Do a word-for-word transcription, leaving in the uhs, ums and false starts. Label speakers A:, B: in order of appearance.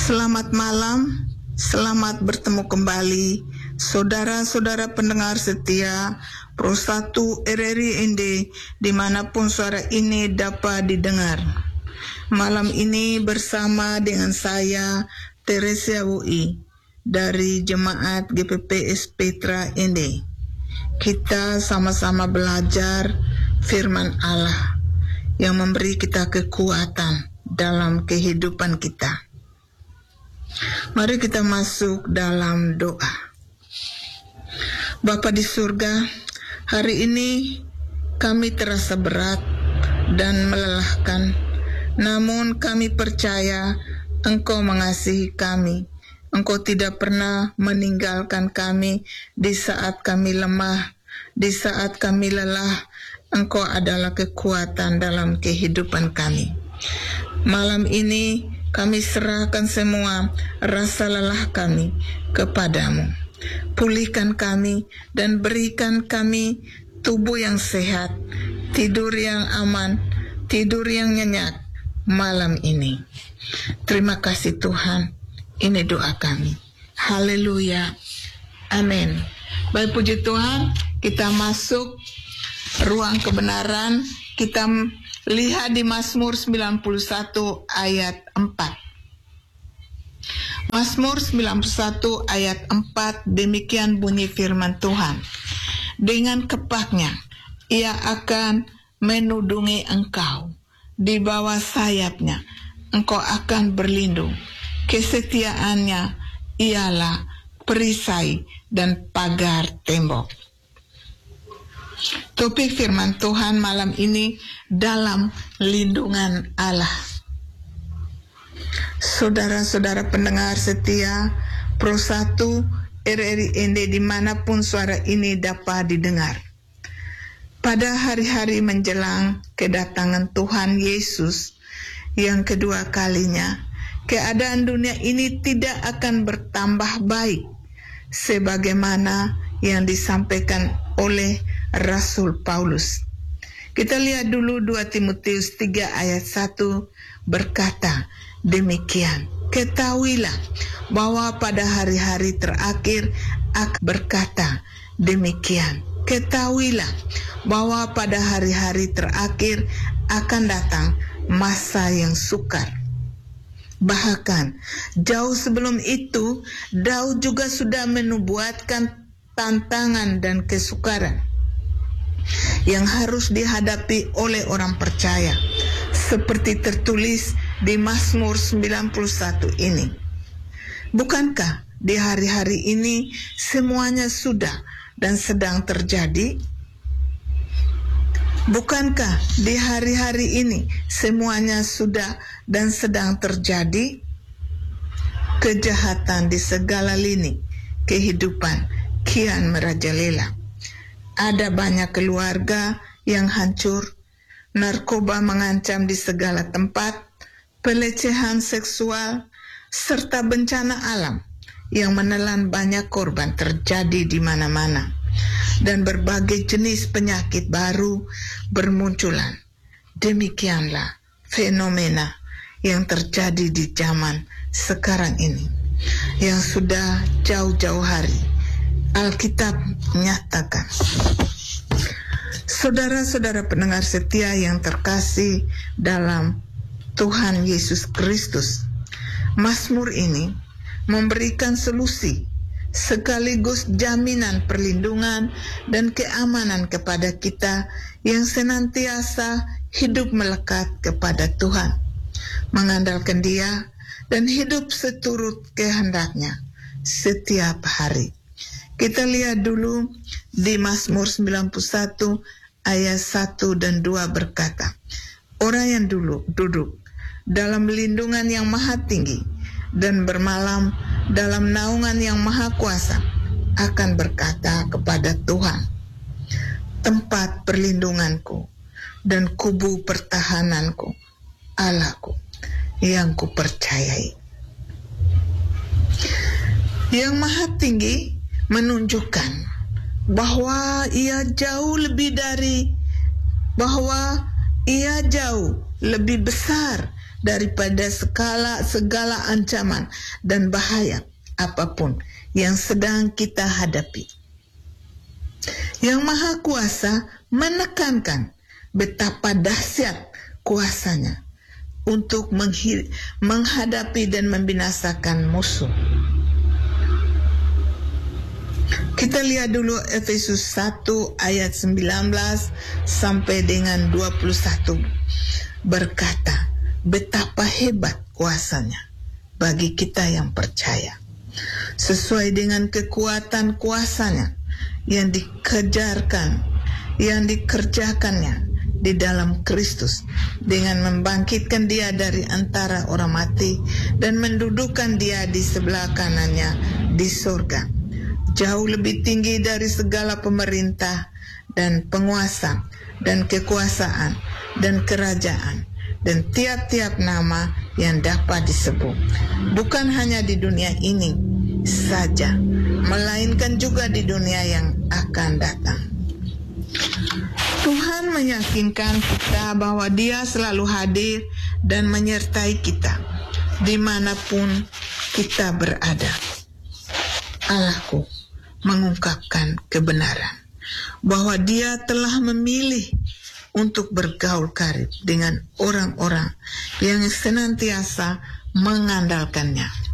A: Selamat malam, selamat bertemu kembali saudara-saudara pendengar setia Pro satu R R I N D dimanapun suara ini dapat didengar. Malam ini bersama dengan saya Teresia Wui dari Jemaat G P P S Petra N D. Kita sama-sama belajar firman Allah yang memberi kita kekuatan dalam kehidupan kita. Mari kita masuk dalam doa. Bapa di surga, hari ini kami terasa berat dan melelahkan, namun kami percaya Engkau mengasihi kami. Engkau tidak pernah meninggalkan kami di saat kami lemah, di saat kami lelah. Engkau adalah kekuatan dalam kehidupan kami. Malam ini kami serahkan semua rasa lelah kami kepadamu. Pulihkan kami dan berikan kami tubuh yang sehat, tidur yang aman, tidur yang nyenyak malam ini. Terima kasih Tuhan, ini doa kami. Haleluya, amin. Baik, puji Tuhan, kita masuk ruang kebenaran. Kita lihat di Mazmur sembilan puluh satu ayat empat. Mazmur sembilan puluh satu ayat empat, demikian bunyi firman Tuhan. Dengan kepaknya ia akan menudungi engkau, di bawah sayapnya engkau akan berlindung. Kesetiaannya ialah perisai dan pagar tembok. Topik firman Tuhan malam ini, dalam lindungan Allah. Saudara-saudara pendengar setia Pro satu R R I N D dimanapun suara ini dapat didengar. Pada hari-hari menjelang kedatangan Tuhan Yesus yang kedua kalinya, keadaan dunia ini tidak akan bertambah baik sebagaimana yang disampaikan oleh Rasul Paulus. Kita lihat dulu dua Timotius tiga ayat satu berkata demikian. Ketahuilah bahwa pada hari-hari terakhir akan berkata demikian. Ketahuilah bahwa pada hari-hari terakhir akan datang masa yang sukar. Bahkan jauh sebelum itu Daud juga sudah menubuatkan tantangan dan kesukaran yang harus dihadapi oleh orang percaya, seperti tertulis di Mazmur sembilan puluh satu ini. Bukankah di hari-hari ini semuanya sudah dan sedang terjadi? Bukankah di hari-hari ini semuanya sudah dan sedang terjadi? Kejahatan di segala lini kehidupan kian merajalela. Ada banyak keluarga yang hancur, narkoba mengancam di segala tempat, pelecehan seksual, serta bencana alam yang menelan banyak korban terjadi di mana-mana. Dan berbagai jenis penyakit baru bermunculan. Demikianlah fenomena yang terjadi di zaman sekarang ini, yang sudah jauh-jauh hari Alkitab menyatakan. Saudara-saudara pendengar setia yang terkasih dalam Tuhan Yesus Kristus, Mazmur ini memberikan solusi sekaligus jaminan perlindungan dan keamanan kepada kita yang senantiasa hidup melekat kepada Tuhan, mengandalkan Dia dan hidup seturut kehendaknya setiap hari. Kita lihat dulu di Mazmur sembilan puluh satu ayat satu dan dua berkata, orang yang dulu duduk dalam lindungan yang maha tinggi dan bermalam dalam naungan yang maha kuasa akan berkata kepada Tuhan, tempat perlindunganku dan kubu pertahananku, Allahku yang kupercayai. Yang maha tinggi menunjukkan bahwa ia jauh lebih dari bahwa Ia jauh lebih besar daripada segala segala ancaman dan bahaya apapun yang sedang kita hadapi. Yang Maha Kuasa menekankan betapa dahsyat kuasanya untuk menghadapi dan membinasakan musuh. Kita lihat dulu Efesus satu ayat sembilan belas sampai dengan dua puluh satu. Berkata, betapa hebat kuasanya bagi kita yang percaya. Sesuai dengan kekuatan kuasanya yang dikejarkan, yang dikerjakannya di dalam Kristus, dengan membangkitkan dia dari antara orang mati dan mendudukan dia di sebelah kanannya di surga, jauh lebih tinggi dari segala pemerintah dan penguasa dan kekuasaan dan kerajaan dan tiap-tiap nama yang dapat disebut, bukan hanya di dunia ini saja, melainkan juga di dunia yang akan datang. Tuhan meyakinkan kita bahwa Dia selalu hadir dan menyertai kita dimanapun kita berada. Allahku mengungkapkan kebenaran bahwa Dia telah memilih untuk bergaul karib dengan orang-orang yang senantiasa mengandalkannya.